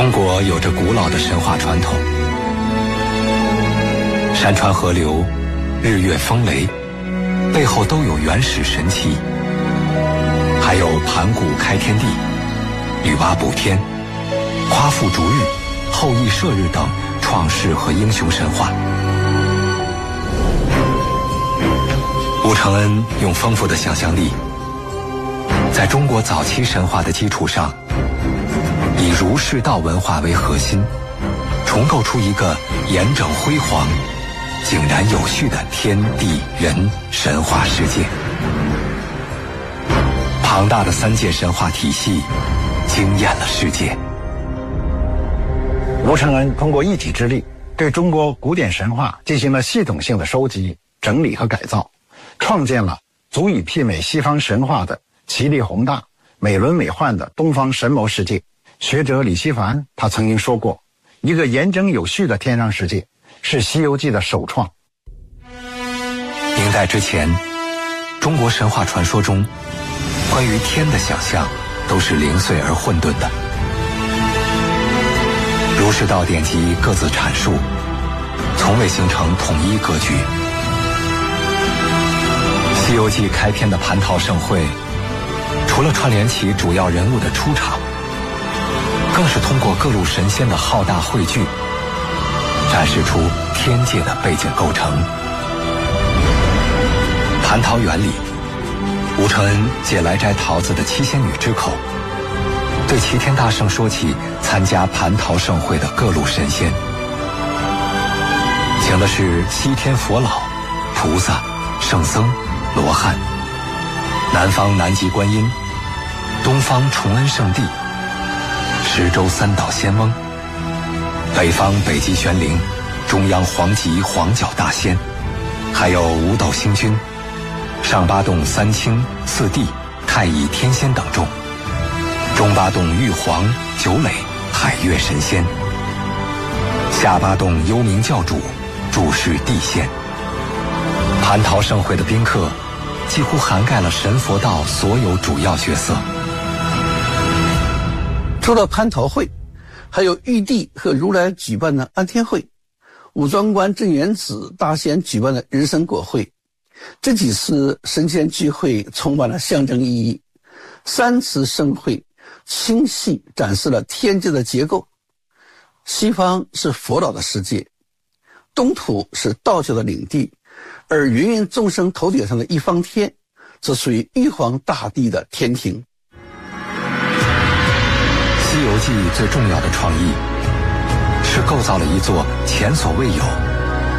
中国有着古老的神话传统，山川河流、日月风雷背后都有原始神奇，还有盘古开天地、女娲补天、夸父逐日、后羿射日等创世和英雄神话。吴承恩用丰富的想象力，在中国早期神话的基础上，以儒释道文化为核心，重构出一个严整辉煌、井然有序的天地人神话世界。庞大的三界神话体系惊艳了世界。 吴承恩通过一己之力，对中国古典神话进行了系统性的收集、整理和改造，创建了足以媲美西方神话的奇丽宏大、美轮美奂的东方神谋世界。学者李希凡他曾经说过，一个严整有序的天上世界是《西游记》的首创。 明代之前，中国神话传说中关于天的想象都是零碎而混沌的，儒释道典籍各自阐述，从未形成统一格局。《西游记》开篇的蟠桃盛会，除了串联起主要人物的出场，更是通过各路神仙的浩大汇聚，展示出天界的背景构成。蟠桃园里，吴承恩借来摘桃子的七仙女之口，对齐天大圣说起参加蟠桃盛会的各路神仙，请的是西天佛老、菩萨、圣僧、罗汉，南方南极观音，东方崇恩圣地，十洲三岛仙翁，北方北极玄灵，中央黄极黄角大仙，还有五斗星君、上八洞三清、四帝、太乙天仙等众，中八洞玉皇、九磊、海月神仙，下八洞幽冥教主，注释地仙。蟠桃盛会的宾客几乎涵盖了神佛道所有主要角色。 除了蟠桃会，还有玉帝和如来举办的安天会，武装观镇元子大仙举办的人参果会。这几次神仙聚会充满了象征意义，三次盛会清晰展示了天界的结构。西方是佛老的世界，东土是道教的领地，而芸芸众生头顶上的一方天，则属于玉皇大帝的天庭。 《西游记》最重要的创意是构造了一座前所未有、